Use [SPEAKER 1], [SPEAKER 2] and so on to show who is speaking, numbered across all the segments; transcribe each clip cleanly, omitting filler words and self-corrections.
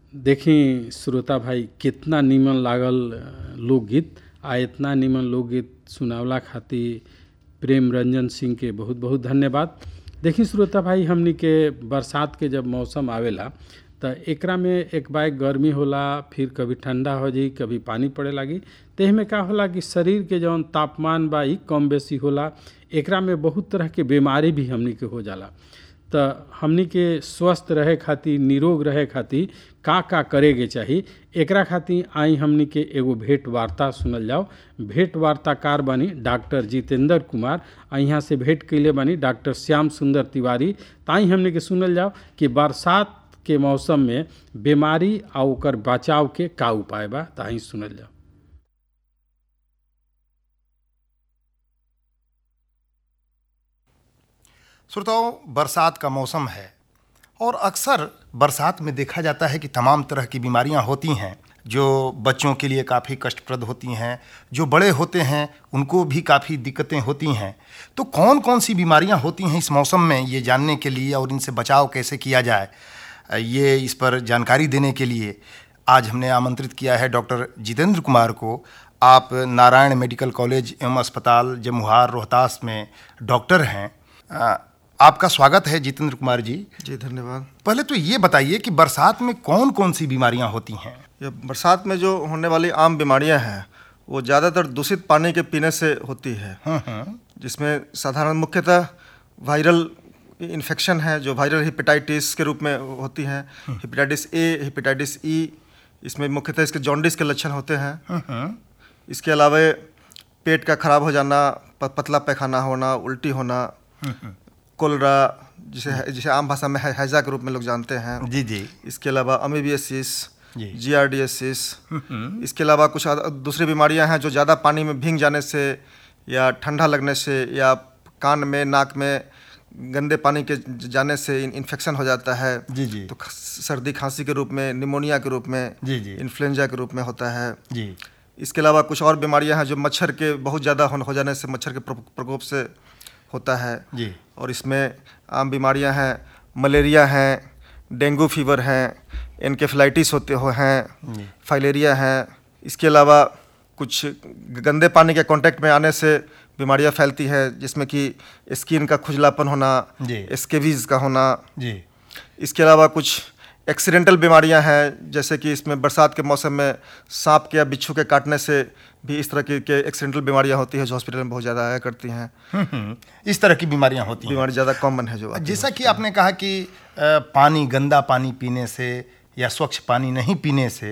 [SPEAKER 1] देखी श्रोता भाई, कितना नीमन लागल लोकगीत। आ इतना नीमन लोकगीत सुनावला खातिर प्रेम रंजन सिंह के बहुत बहुत धन्यवाद। देखी श्रोता भाई, हमनी के बरसात के जब मौसम आवेला तो एकरा में एक बार गर्मी होला, फिर कभी ठंडा हो जाई, कभी पानी पड़े लागी। तो एमे का होला कि शरीर के जौन तापमान बा ई कम बेसी होला। एकरा में बहुत तरह के बीमारी भी हमनी के हो जाला। तो हमनी के स्वस्थ रहे खातिर, निरोग रहे खातिर का करे के चाही, एकरा खातिर आई हमनी के एगो भेंट वार्ता सुनल जाओ। भेंट वार्ताकार बानी डॉक्टर जितेंद्र कुमार, यहाँ से भेंट कैले बानी डॉक्टर श्याम सुंदर तिवारी। ताई हमनी के सुनल जाओ कि बरसात के मौसम में बीमारी आ ओकर बचाव के का उपाय बा। ताई सुनल जाओ।
[SPEAKER 2] श्रोताओं, बरसात का मौसम है और अक्सर बरसात में देखा जाता है कि तमाम तरह की बीमारियां होती हैं, जो बच्चों के लिए काफ़ी कष्टप्रद होती हैं, जो बड़े होते हैं उनको भी काफ़ी दिक्कतें होती हैं। तो कौन कौन सी बीमारियां होती हैं इस मौसम में, ये जानने के लिए और इनसे बचाव कैसे किया जाए, ये इस पर जानकारी देने के लिए आज हमने आमंत्रित किया है डॉक्टर जितेंद्र कुमार को। आप नारायण मेडिकल कॉलेज एवं अस्पताल जमुहार रोहतास में डॉक्टर हैं। आपका स्वागत है जितेंद्र कुमार जी।
[SPEAKER 3] जी धन्यवाद।
[SPEAKER 2] पहले तो ये बताइए कि बरसात में कौन कौन सी बीमारियां होती हैं?
[SPEAKER 3] ये बरसात में जो होने वाली आम बीमारियां हैं वो ज़्यादातर दूषित पानी के पीने से होती है, जिसमें साधारण मुख्यतः वायरल इन्फेक्शन है, जो वायरल हेपेटाइटिस के रूप में होती हैं। हेपेटाइटिस ए, हेपेटाइटिस ई, इसमें मुख्यतः इसके जॉन्डिस के लक्षण होते हैं। इसके अलावा पेट का खराब हो जाना, पतला पैखाना होना, उल्टी होना, कोलरा, जिसे आम भाषा में हैजा के रूप में लोग जानते हैं।
[SPEAKER 2] जी जी।
[SPEAKER 3] इसके अलावा अमीबियासिस, जियार्डियासिस, इसके अलावा कुछ दूसरी बीमारियां हैं जो ज़्यादा पानी में भीग जाने से या ठंडा लगने से या कान में, नाक में गंदे पानी के जाने से इन्फेक्शन हो जाता है।
[SPEAKER 2] जी जी।
[SPEAKER 3] तो सर्दी खांसी के रूप में, निमोनिया के रूप में,
[SPEAKER 2] जी जी,
[SPEAKER 3] इन्फ्लुएंजा के रूप में होता है।
[SPEAKER 2] जी।
[SPEAKER 3] इसके अलावा कुछ और बीमारियां हैं जो मच्छर के बहुत ज़्यादा हो जाने से, मच्छर के प्रकोप से होता है।
[SPEAKER 2] जी।
[SPEAKER 3] और इसमें आम बीमारियां हैं, मलेरिया हैं, डेंगू फीवर हैं, एनकेफेलाइटिस होते हैं, फाइलेरिया हैं। इसके अलावा कुछ गंदे पानी के कांटेक्ट में आने से बीमारियां फैलती है, जिसमें कि स्किन का खुजलापन होना, स्केबीज का होना।
[SPEAKER 2] जी।
[SPEAKER 3] इसके अलावा कुछ एक्सीडेंटल बीमारियां हैं, जैसे कि इसमें बरसात के मौसम में सांप के या बिच्छू के काटने से भी इस तरह के एक्सीडेंटल बीमारियां होती हैं, जो हॉस्पिटल में बहुत ज़्यादा आया करती हैं।
[SPEAKER 2] इस तरह की बीमारियां होती हैं,
[SPEAKER 3] बीमारी ज़्यादा कॉमन है। जो
[SPEAKER 2] जैसा कि आपने कहा कि पानी, गंदा पानी पीने से या स्वच्छ पानी नहीं पीने से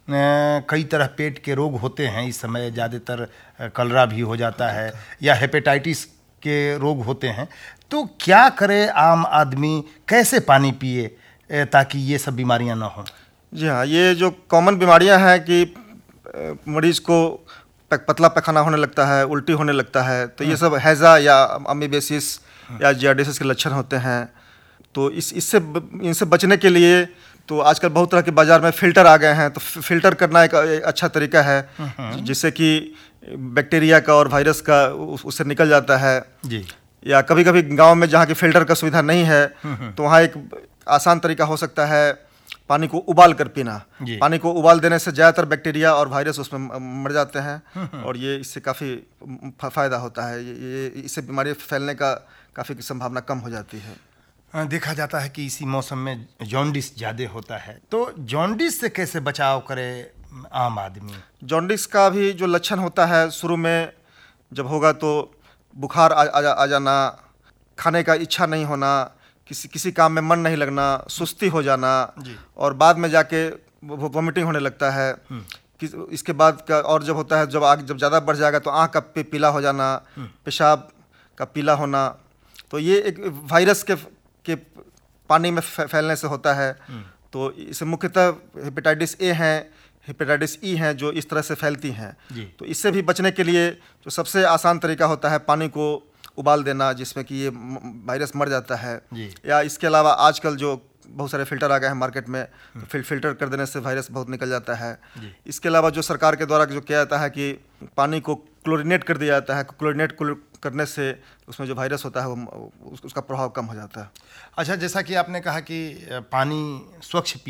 [SPEAKER 2] कई तरह पेट के रोग होते हैं। इस समय ज़्यादातर कलरा भी हो जाता है या हेपेटाइटिस के रोग होते हैं। तो क्या करे आम आदमी, कैसे पानी पिए ताकि ये सब बीमारियां ना हों?
[SPEAKER 3] जी हाँ, ये जो कॉमन बीमारियां हैं कि मरीज को पतला पैखाना होने लगता है, उल्टी होने लगता है, तो ये सब हैजा या अमीबियासिस या जियार्डियासिस के लक्षण होते हैं। तो इनसे बचने के लिए तो आजकल बहुत तरह के बाज़ार में फ़िल्टर आ गए हैं। तो फ़िल्टर करना एक अच्छा तरीका है, जिससे कि बैक्टीरिया का और वायरस का उससे निकल जाता है।
[SPEAKER 2] जी।
[SPEAKER 3] या कभी कभी गांव में जहाँ की फ़िल्टर का सुविधा नहीं है, तो वहाँ एक आसान तरीका हो सकता है पानी को उबाल कर पीना। पानी को उबाल देने से ज़्यादातर बैक्टीरिया और वायरस उसमें मर जाते हैं और ये इससे काफ़ी फ़ायदा होता है। ये इससे बीमारी फैलने का काफ़ी संभावना कम हो जाती है।
[SPEAKER 2] देखा जाता है कि इसी मौसम में जॉन्डिस ज़्यादा होता है, तो जॉन्डिस से कैसे बचाव करे आम आदमी?
[SPEAKER 3] जॉन्डिस का भी जो लक्षण होता है, शुरू में जब होगा तो बुखार आ जाना, खाने का इच्छा नहीं होना, किसी काम में मन नहीं लगना, सुस्ती हो जाना, और बाद में जाके वोमिटिंग होने लगता है। इसके बाद का और जब होता है, जब ज़्यादा बढ़ जाएगा तो आँख का पीला हो जाना, पेशाब का पीला होना। तो ये एक वायरस के पानी में फैलने से होता है। तो इसे मुख्यतः हेपेटाइटिस ए हैं, हेपेटाइटिस ई हैं, जो इस तरह से फैलती हैं। तो इससे भी बचने के लिए जो सबसे आसान तरीका होता है पानी को उबाल देना, जिसमें कि ये वायरस मर जाता है। या इसके अलावा आजकल जो बहुत सारे फ़िल्टर आ गए हैं मार्केट में, तो फ़िल्टर कर देने से वायरस बहुत निकल जाता है। इसके अलावा जो सरकार के द्वारा जो किया जाता है कि पानी को क्लोरीनेट कर दिया जाता है, क्लोरीनेट करने से उसमें जो वायरस होता है वो उसका प्रभाव कम हो जाता है।
[SPEAKER 2] अच्छा, जैसा कि आपने कहा कि पानी स्वच्छ